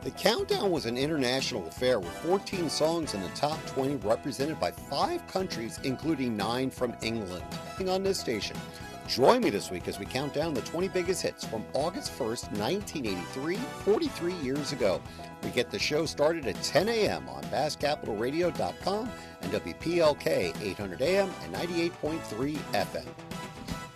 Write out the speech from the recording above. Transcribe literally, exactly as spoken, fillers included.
The Countdown was an international affair with fourteen songs in the top twenty represented by five countries, including nine from England. On this station, join me this week as we count down the twenty biggest hits from August first, nineteen eighty-three, forty-three years ago. We get the show started at ten a.m. on Bass Capital Radio dot com and W P L K eight hundred A M and ninety-eight point three F M.